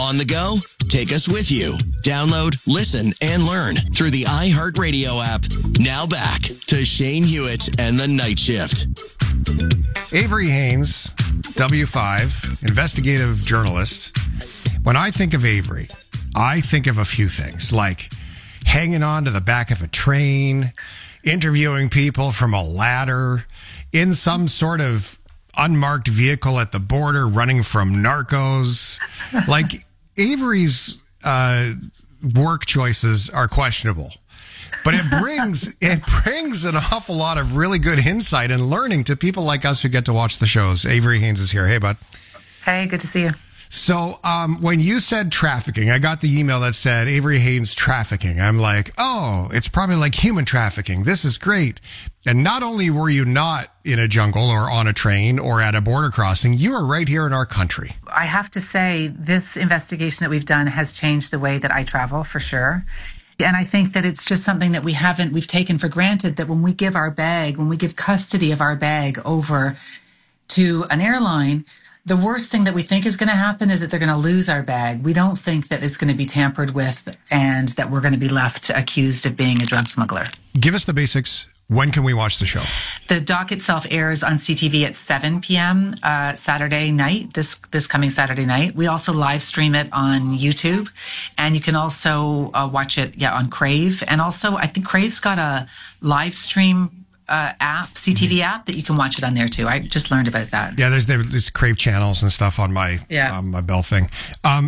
On the go? Take us with you. Download, listen, and learn through the iHeartRadio app. Now back to Shane Hewitt and the Night Shift. Avery Haynes, W5, investigative journalist. When I think of Avery, I think of a few things, like hanging on to the back of a train, interviewing people from a ladder, in some sort of unmarked vehicle at the border, running from narcos. Like, Avery's work choices are questionable. But it brings an awful lot of really good insight and learning to people like us who get to watch the shows. Avery Haynes is here. Hey, bud. Hey, good to see you. So when you said trafficking, I got the email that said Avery Haynes trafficking. I'm like, oh, it's probably like human trafficking. This is great. And not only were you not in a jungle or on a train or at a border crossing, you are right here in our country. I have to say, this investigation that we've done has changed the way that I travel, for sure. And I think that it's just something that we've taken for granted, that when we give custody of our bag over to an airline, the worst thing that we think is going to happen is that they're going to lose our bag. We don't think that it's going to be tampered with and that we're going to be left accused of being a drug smuggler. Give us the basics. When can we watch the show? The doc itself airs on CTV at 7 p.m. Saturday night, this coming Saturday night. We also live stream it on YouTube, and you can also watch it on Crave. And also, I think Crave's got a live stream app, CTV app, that you can watch it on there too. I just learned about that. Yeah, there's Crave channels and stuff on my Bell thing.